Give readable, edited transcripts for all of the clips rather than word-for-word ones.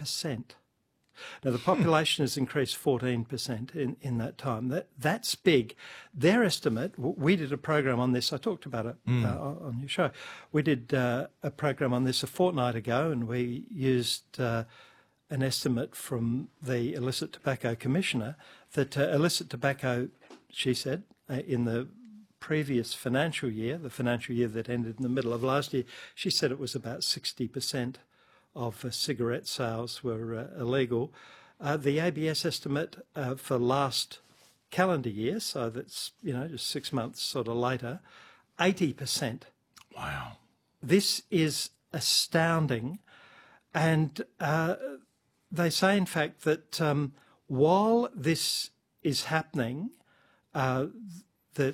8%. Now, the population has increased 14% in that time. That's big. Their estimate, we did a program on this, I talked about it on your show. We did a program on this a fortnight ago, and we used an estimate from the Illicit Tobacco Commissioner that illicit tobacco, she said, in the previous financial year, the financial year that ended in the middle of last year, she said it was about 60% of cigarette sales were illegal. The ABS estimate for last calendar year, so that's, just 6 months sort of later, 80%. Wow. This is astounding. And they say, in fact, that while this is happening, that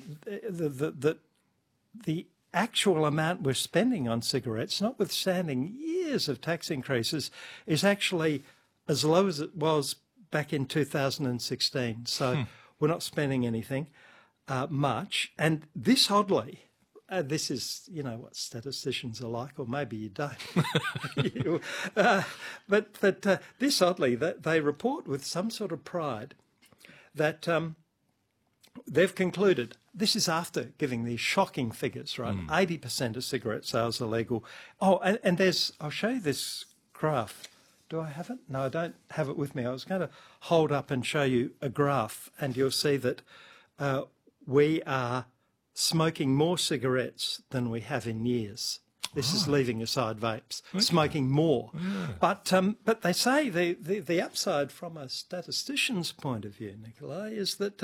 the actual amount we're spending on cigarettes, notwithstanding years of tax increases, is actually as low as it was back in 2016. So we're not spending anything much. And this, oddly, this is, what statisticians are like, or maybe you don't. But this, oddly, that they report with some sort of pride that they've concluded, this is after giving these shocking figures, right? 80% of cigarette sales are legal. Oh, and I'll show you this graph. Do I have it? No, I don't have it with me. I was going to hold up and show you a graph, and you'll see that we are smoking more cigarettes than we have in years. This is leaving aside vapes, smoking more. Yeah. But they say the upside from a statistician's point of view, Nikolai, is that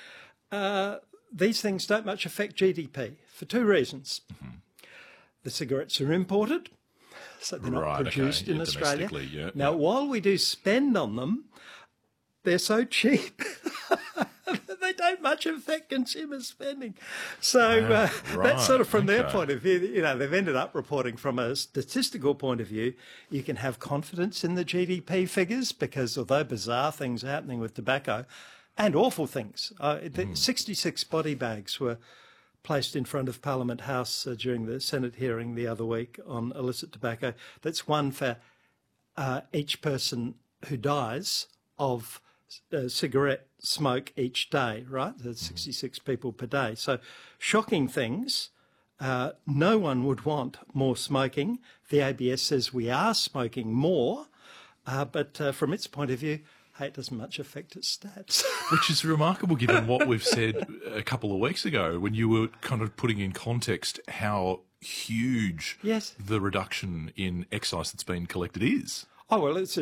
these things don't much affect GDP for two reasons. The cigarettes are imported, so they're not produced in Australia. Now, while we do spend on them, they're so cheap they don't much affect consumer spending. So that's sort of from their point of view. They've ended up reporting from a statistical point of view. You can have confidence in the GDP figures because although bizarre things are happening with tobacco, and awful things. 66 body bags were placed in front of Parliament House during the Senate hearing the other week on illicit tobacco. That's one for each person who dies of cigarette smoke each day, right? There's 66 people per day. So shocking things. No one would want more smoking. The ABS says we are smoking more, but from its point of view, it doesn't much affect its stats. Which is remarkable given what we've said a couple of weeks ago when you were kind of putting in context how huge the reduction in excise that's been collected is. Oh, well, it's